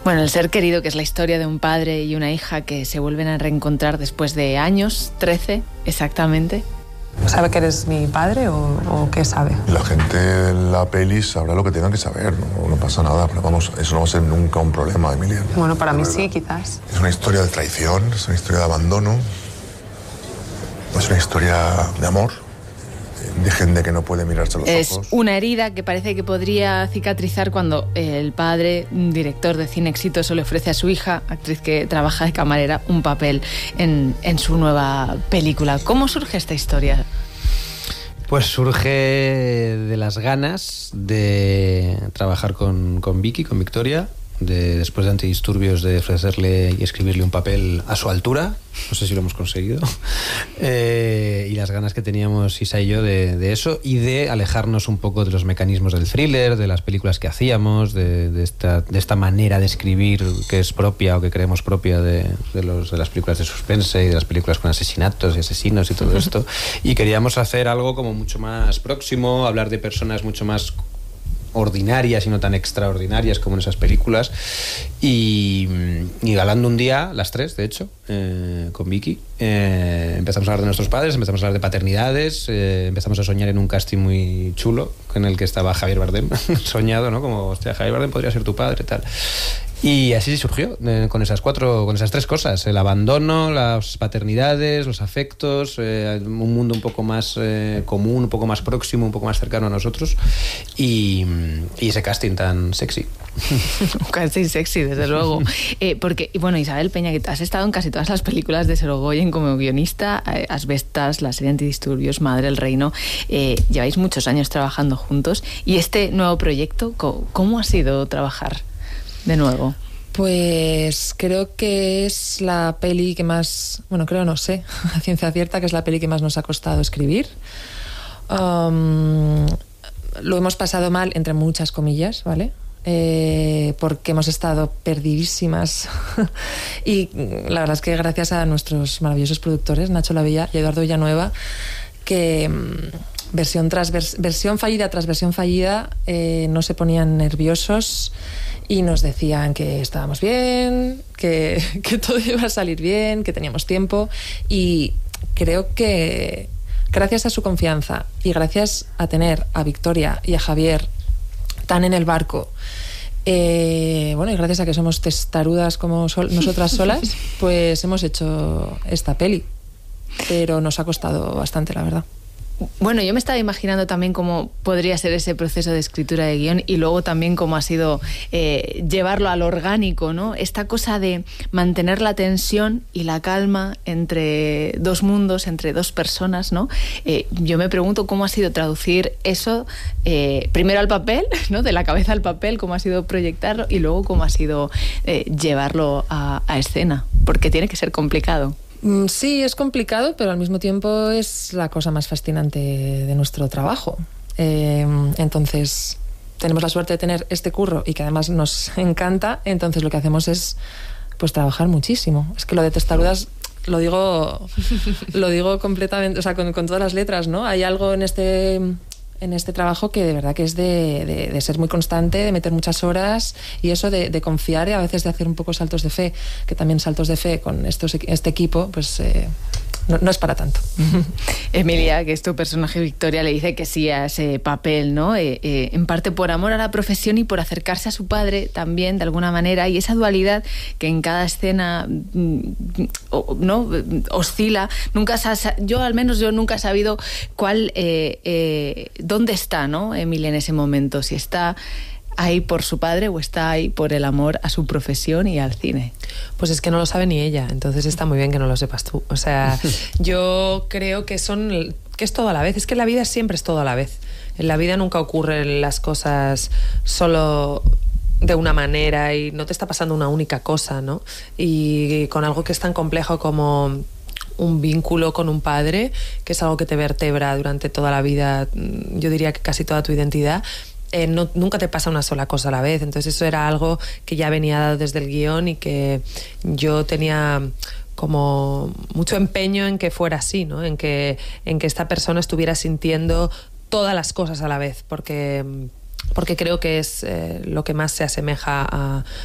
Bueno, El ser querido, que es la historia de un padre y una hija que se vuelven a reencontrar después de años, 13 exactamente. ¿Sabe que eres mi padre o qué sabe? La gente en la peli sabrá lo que tengan que saber, no pasa nada, pero vamos, eso no va a ser nunca un problema, Emilia. Bueno, para mí sí, quizás. Es una historia de traición, es una historia de abandono, es una historia de amor, de gente que no puede mirarse a los ojos. Es una herida que parece que podría cicatrizar cuando el padre, director de cine exitoso, le ofrece a su hija, actriz que trabaja de camarera, un papel en su nueva película. ¿Cómo surge esta historia? Pues surge de las ganas de trabajar con Vicky, con Victoria, después de Antidisturbios, de ofrecerle y escribirle un papel a su altura. No sé si lo hemos conseguido. Y las ganas que teníamos Isa y yo de eso, y de alejarnos un poco de los mecanismos del thriller, de las películas que hacíamos, de esta manera de escribir que es propia o que creemos propia de las películas de suspense y de las películas con asesinatos y asesinos y todo esto. Y queríamos hacer algo como mucho más próximo, hablar de personas mucho más ordinarias y no tan extraordinarias como en esas películas, y galando un día, las tres de hecho, con Vicky, empezamos a hablar de nuestros padres, empezamos a hablar de paternidades, empezamos a soñar en un casting muy chulo en el que estaba Javier Bardem soñado, ¿no? Como, hostia, Javier Bardem podría ser tu padre, tal. Y así surgió, con esas tres cosas: el abandono, las paternidades, los afectos, un mundo un poco más común, un poco más próximo, un poco más cercano a nosotros, y ese casting tan sexy. Un casting sexy, desde luego. Porque, bueno, Isabel Peña, que has estado en casi todas las películas de Sorogoyen como guionista, Asbestas, la serie Antidisturbios, Madre, El Reino, lleváis muchos años trabajando juntos, y este nuevo proyecto, ¿cómo ha sido trabajar de nuevo? Pues creo que es la peli que más, bueno, creo, no sé, a ciencia cierta, que es la peli que más nos ha costado escribir. Lo hemos pasado mal, entre muchas comillas, ¿vale? Porque hemos estado perdidísimas. Y la verdad es que gracias a nuestros maravillosos productores, Nacho Lavilla y Eduardo Villanueva, que versión fallida tras versión fallida no se ponían nerviosos y nos decían que estábamos bien, que todo iba a salir bien, que teníamos tiempo. Y creo que gracias a su confianza y gracias a tener a Victoria y a Javier tan en el barco, bueno, y gracias a que somos testarudas como nosotras solas, pues hemos hecho esta peli. Pero nos ha costado bastante, la verdad. Bueno, yo me estaba imaginando también cómo podría ser ese proceso de escritura de guión, y luego también cómo ha sido llevarlo al orgánico, ¿no? Esta cosa de mantener la tensión y la calma entre dos mundos, entre dos personas, ¿no? Yo me pregunto cómo ha sido traducir eso primero al papel, ¿no? De la cabeza al papel, cómo ha sido proyectarlo, y luego cómo ha sido llevarlo a escena, porque tiene que ser complicado. Sí, es complicado, pero al mismo tiempo es la cosa más fascinante de nuestro trabajo. Entonces, tenemos la suerte de tener este curro y que además nos encanta. Entonces, lo que hacemos es, pues, trabajar muchísimo. Es que lo de testarudas lo digo completamente, o sea, con todas las letras, ¿no? Hay algo en este trabajo que de verdad que es de ser muy constante, de meter muchas horas, y eso de confiar, y a veces de hacer un poco saltos de fe, que también saltos de fe con este equipo, pues no es para tanto. Emilia, que es tu personaje, Victoria, le dice que sí a ese papel, ¿no? En parte por amor a la profesión y por acercarse a su padre también, de alguna manera, y esa dualidad que en cada escena no oscila. Yo nunca he sabido dónde está, ¿no? Emilia en ese momento, si está ahí por su padre o está ahí por el amor a su profesión y al cine. Pues es que no lo sabe ni ella, entonces está muy bien que no lo sepas tú. O sea, yo creo que es todo a la vez. Es que la vida siempre es todo a la vez. En la vida nunca ocurren las cosas solo de una manera y no te está pasando una única cosa, ¿no? Y con algo que es tan complejo como un vínculo con un padre, que es algo que te vertebra durante toda la vida, yo diría que casi toda tu identidad, nunca te pasa una sola cosa a la vez. Entonces eso era algo que ya venía dado desde el guión y que yo tenía como mucho empeño en que fuera así, ¿no? En que esta persona estuviera sintiendo todas las cosas a la vez, porque creo que es lo que más se asemeja